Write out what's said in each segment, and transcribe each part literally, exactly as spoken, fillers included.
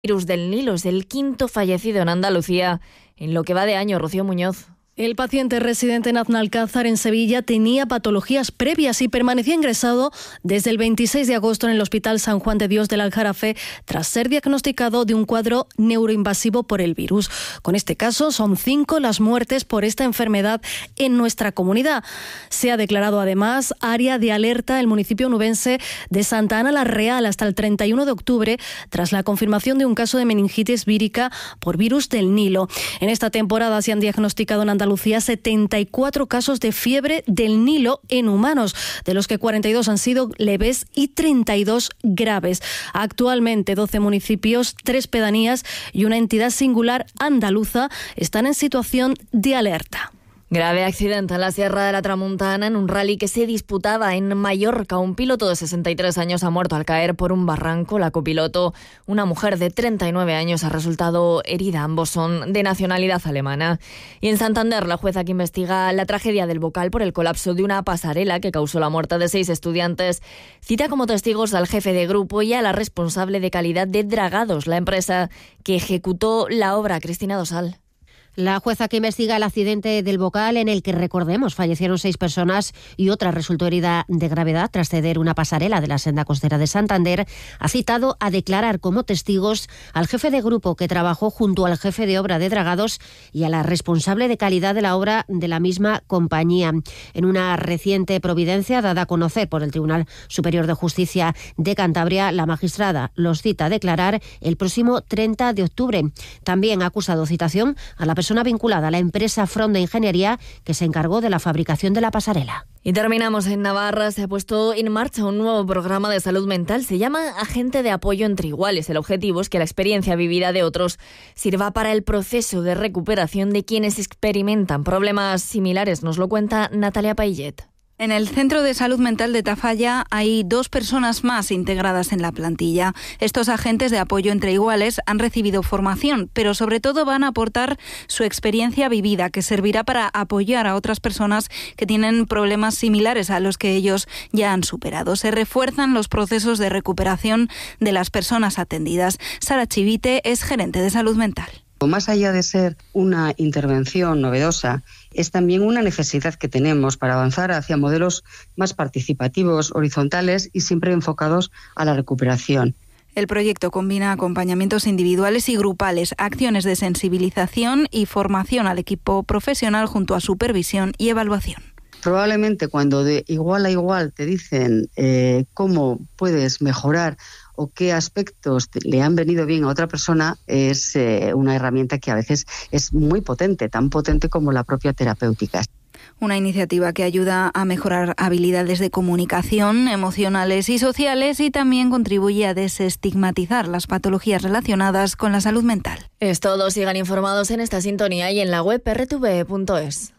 virus del Nilo es el quinto fallecido en Andalucía en lo que va de año. Rocío Muñoz. El paciente residente en Aznalcázar, en Sevilla, tenía patologías previas y permanecía ingresado desde el veintiséis de agosto en el Hospital San Juan de Dios del Aljarafe tras ser diagnosticado de un cuadro neuroinvasivo por el virus. Con este caso, son cinco las muertes por esta enfermedad en nuestra comunidad. Se ha declarado además área de alerta el municipio onubense de Santa Ana la Real hasta el treinta y uno de octubre tras la confirmación de un caso de meningitis vírica por virus del Nilo. En esta temporada se han diagnosticado en Andalucía setenta y cuatro casos de fiebre del Nilo en humanos, de los que cuarenta y dos han sido leves y treinta y dos graves. Actualmente doce municipios, tres pedanías y una entidad singular andaluza están en situación de alerta. Grave accidente en la Sierra de la Tramuntana en un rally que se disputaba en Mallorca. Un piloto de sesenta y tres años ha muerto al caer por un barranco. La copiloto, una mujer de treinta y nueve años, ha resultado herida. Ambos son de nacionalidad alemana. Y en Santander, la jueza que investiga la tragedia del Bocal por el colapso de una pasarela que causó la muerte de seis estudiantes cita como testigos al jefe de grupo y a la responsable de calidad de Dragados, la empresa que ejecutó la obra, Cristina Dosal. La jueza que investiga el accidente del Bocal, en el que, recordemos, fallecieron seis personas y otra resultó herida de gravedad tras ceder una pasarela de la senda costera de Santander, ha citado a declarar como testigos al jefe de grupo que trabajó junto al jefe de obra de Dragados y a la responsable de calidad de la obra de la misma compañía. En una reciente providencia dada a conocer por el Tribunal Superior de Justicia de Cantabria, la magistrada los cita a declarar el próximo treinta de octubre. También ha acusado citación a la persona vinculada a la empresa Fronda Ingeniería que se encargó de la fabricación de la pasarela. Y terminamos en Navarra. Se ha puesto en marcha un nuevo programa de salud mental. Se llama Agente de Apoyo entre Iguales. El objetivo es que la experiencia vivida de otros sirva para el proceso de recuperación de quienes experimentan problemas similares. Nos lo cuenta Natalia Paillet. En el Centro de Salud Mental de Tafalla hay dos personas más integradas en la plantilla. Estos agentes de apoyo entre iguales han recibido formación, pero sobre todo van a aportar su experiencia vivida, que servirá para apoyar a otras personas que tienen problemas similares a los que ellos ya han superado. Se refuerzan los procesos de recuperación de las personas atendidas. Sara Chivite es gerente de salud mental. Más allá de ser una intervención novedosa, es también una necesidad que tenemos para avanzar hacia modelos más participativos, horizontales y siempre enfocados a la recuperación. El proyecto combina acompañamientos individuales y grupales, acciones de sensibilización y formación al equipo profesional junto a supervisión y evaluación. Probablemente cuando de igual a igual te dicen eh, cómo puedes mejorar o qué aspectos le han venido bien a otra persona, es eh, una herramienta que a veces es muy potente, tan potente como la propia terapéutica. Una iniciativa que ayuda a mejorar habilidades de comunicación, emocionales y sociales, y también contribuye a desestigmatizar las patologías relacionadas con la salud mental. Es todo. Sigan informados en esta sintonía y en la web erre te ve punto es.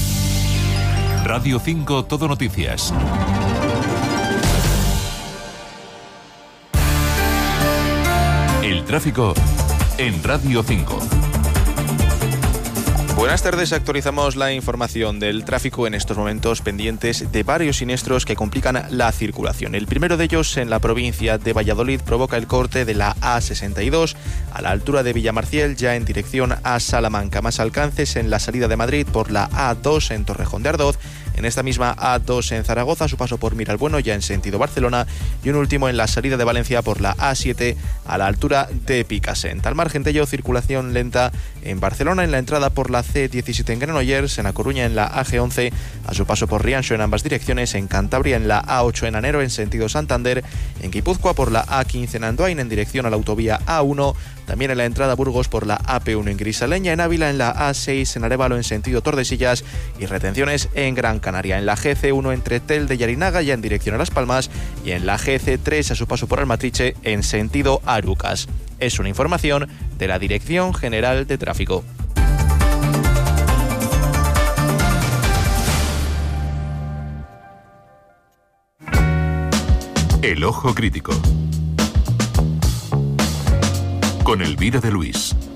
Radio cinco Todo Noticias. El tráfico en Radio cinco. Buenas tardes, actualizamos la información del tráfico en estos momentos pendientes de varios siniestros que complican la circulación. El primero de ellos en la provincia de Valladolid provoca el corte de la A sesenta y dos a la altura de Villamarciel, ya en dirección a Salamanca. Más alcances en la salida de Madrid por la A dos en Torrejón de Ardoz, en esta misma A dos en Zaragoza, su paso por Miralbueno ya en sentido Barcelona, y un último en la salida de Valencia por la A siete a la altura de Picassent. Al margen de ello, circulación lenta en Barcelona en la entrada por la C diecisiete en Granollers, en A Coruña en la A G once a su paso por Rianxo en ambas direcciones, en Cantabria en la A ocho en Anero en sentido Santander, en Guipúzcoa por la A quince en Andoain en dirección a la autovía A uno, también en la entrada a Burgos por la A P uno en Grisaleña, en Ávila en la A seis en Arévalo en sentido Tordesillas y retenciones en Gran Canaria, en la G C uno entre Tel de Yarinaga ya en dirección a Las Palmas y en la G C tres a su paso por Almatriche en sentido Arucas. Es una información de la Dirección General de Tráfico. El Ojo Crítico con Elvira de Luis.